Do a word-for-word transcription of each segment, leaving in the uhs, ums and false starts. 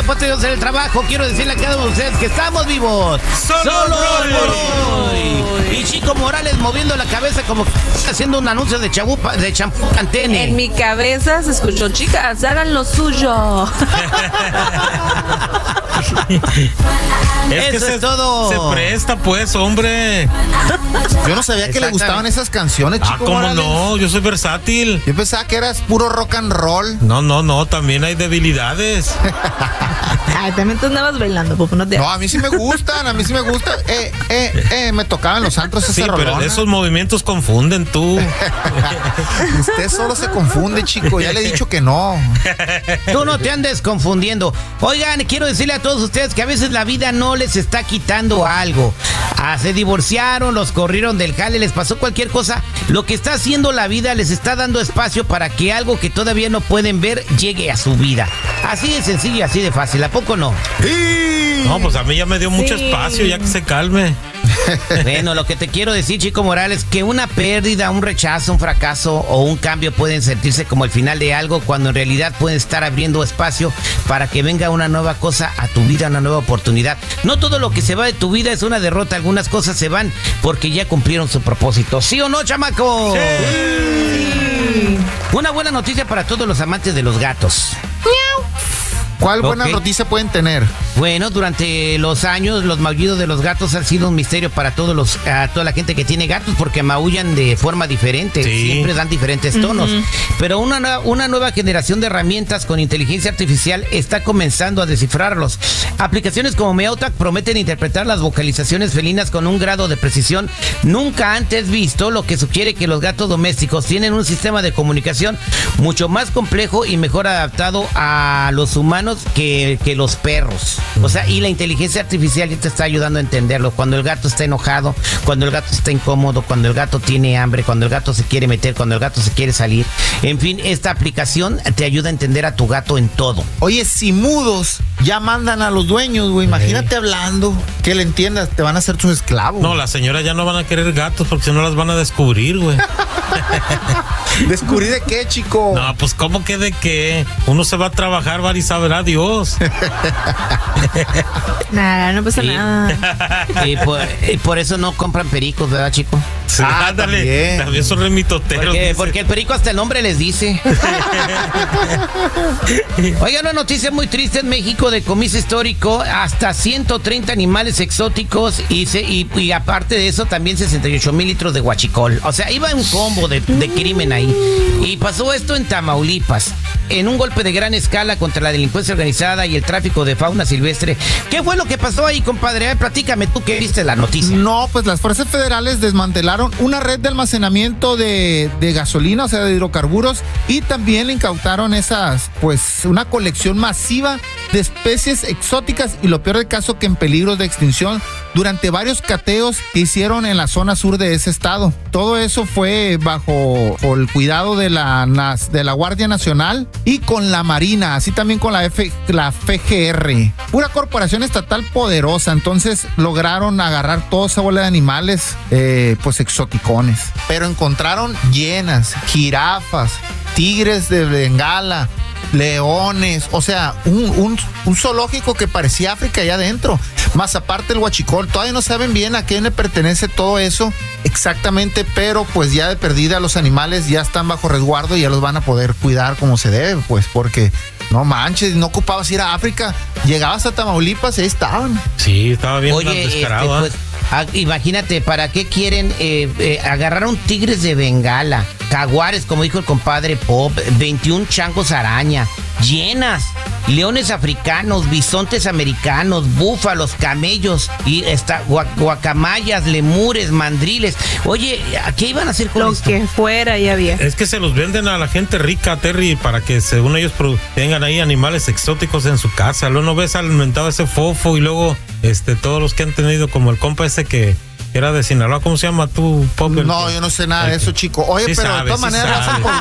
después de hacer el trabajo, quiero decirle a cada uno de ustedes que estamos vivos. Solo, Solo por hoy. hoy. Y Chico Morales moviendo la cabeza como haciendo un anuncio de champú de champú Pantene. En mi cabeza se escuchó, chicas, hagan lo suyo. Es que Eso se, es todo. Se presta, pues, hombre. Yo no sabía que le gustaban esas canciones, Ah, Chico ¿cómo Morales. no? Yo soy versátil. Yo pensaba que eras puro rock and roll. No, no, no, también hay debilidades. Ay, también tú andabas bailando, Popo, no te... No, a mí sí me gustan, a mí sí me gustan. Eh, eh, eh, me tocaban los antros ese Sí, pero rolón. esos movimientos confunden tú. Usted solo se confunde, chico. Ya le he dicho que no. Tú no te andes confundiendo. Oigan, quiero decirle a todos ustedes que a veces la vida no les está quitando algo. Ah, se divorciaron, los corrieron del jale, les pasó cualquier cosa. Lo que está haciendo la vida les está dando espacio para que algo que todavía no pueden ver llegue a su vida. Así de sencillo y así de fácil. ¿A poco no? No, pues a mí ya me dio mucho Sí. espacio, ya que se calme. Bueno, lo que te quiero decir, Chico Morales, que una pérdida, un rechazo, un fracaso o un cambio pueden sentirse como el final de algo, cuando en realidad pueden estar abriendo espacio para que venga una nueva cosa a tu vida, una nueva oportunidad. No todo lo que se va de tu vida es una derrota, algunas cosas se van porque ya cumplieron su propósito. ¿Sí o no, chamaco? Sí. Una buena noticia para todos los amantes de los gatos. ¿Cuál buena Ok. noticia pueden tener? Bueno, durante los años los maullidos de los gatos han sido un misterio para todos los, a toda la gente que tiene gatos, porque maullan de forma diferente, Sí. siempre dan diferentes tonos. Pero una, nue- una nueva generación de herramientas con inteligencia artificial está comenzando a descifrarlos. Aplicaciones como Meowtalk prometen interpretar las vocalizaciones felinas con un grado de precisión nunca antes visto, lo que sugiere que los gatos domésticos tienen un sistema de comunicación mucho más complejo y mejor adaptado a los humanos que, que los perros. O sea, y la inteligencia artificial ya te está ayudando a entenderlo. Cuando el gato está enojado, cuando el gato está incómodo, cuando el gato tiene hambre, cuando el gato se quiere meter, cuando el gato se quiere salir. En fin, esta aplicación te ayuda a entender a tu gato en todo. Oye, si mudos ya mandan a los dueños, güey. Imagínate hablando, que le entiendas, te van a hacer tus esclavos. No, las señoras ya no van a querer gatos porque si no las van a descubrir, güey. ¿Descubrí de qué, chico? No, pues ¿cómo que de qué? Uno se va a trabajar, va y sabrá Dios. Nada, no pasa Sí. nada. Y por, y por eso no compran pericos, ¿verdad, chico? Sí, Ah, ándale. también. También son remitoteros. Porque, dice. porque el perico hasta el nombre les dice. Oiga, una noticia muy triste en México de comicio histórico. Hasta ciento treinta animales exóticos y, se, y, y aparte de eso también sesenta y ocho mil litros de huachicol. O sea, iba un combo de, de crimen ahí. Y pasó esto en Tamaulipas, en un golpe de gran escala contra la delincuencia organizada y el tráfico de fauna silvestre. ¿Qué fue lo que pasó ahí, compadre? A ver, platícame tú que viste la noticia. No, pues las fuerzas federales desmantelaron una red de almacenamiento de, de gasolina, o sea, de hidrocarburos, y también le incautaron esas, pues, una colección masiva de especies exóticas y lo peor del caso que en peligro de extinción durante varios cateos que hicieron en la zona sur de ese estado. Todo eso fue bajo, bajo el cuidado de la, nas- de la Guardia Nacional y con la Marina, así también con la, F, la F G R. Pura corporación estatal poderosa, entonces lograron agarrar toda esa bola de animales, eh, pues exoticones. Pero encontraron hienas, jirafas, tigres de Bengala, leones, o sea, un, un, un zoológico que parecía África allá adentro. Más aparte el huachicol, todavía no saben bien a quién le pertenece todo eso exactamente, pero pues ya de perdida los animales ya están bajo resguardo y ya los van a poder cuidar como se debe, pues porque no manches, no ocupabas ir a África, llegabas a Tamaulipas y ahí estaban. Sí, estaba bien Oye, este, descarado. ¿eh? pues, ah, imagínate, ¿para qué quieren eh, eh, agarrar un tigres de Bengala, jaguares, como dijo el compadre Pop, veintiún changos araña, hienas, leones africanos, bisontes americanos, búfalos, camellos, y esta, gua- guacamayas, lemures, mandriles? Oye, ¿qué iban a hacer con Lo esto? que fuera ya había. Es que se los venden a la gente rica, Terry, para que según ellos produ- tengan ahí animales exóticos en su casa. Luego no ves alimentado ese fofo y luego este todos los que han tenido, como el compa ese que era de Sinaloa, ¿cómo se llama tú, Pop? El No, que- yo no sé nada de el eso, que- chico. Oye, Sí pero sabe, de todas sí maneras, sabe. por- Sí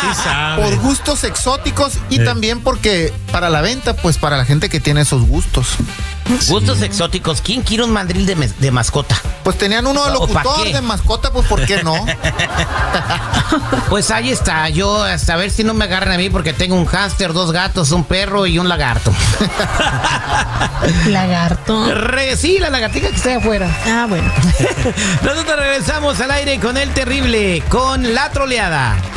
Sí sabe. Por gustos exóticos y Sí. también porque para la venta, pues para la gente que tiene esos gustos. Gustos exóticos. ¿Quién quiere un mandril de, mes- de mascota? Pues tenían uno de ¿O pa' locutor qué? de mascota, pues ¿por qué no? Pues ahí está. Yo hasta a ver si no me agarran a mí porque tengo un hámster, dos gatos, un perro y un lagarto. Lagarto. Re- sí, la lagartija que está ahí afuera. Ah, bueno. Nosotros regresamos al aire con el terrible, con la troleada.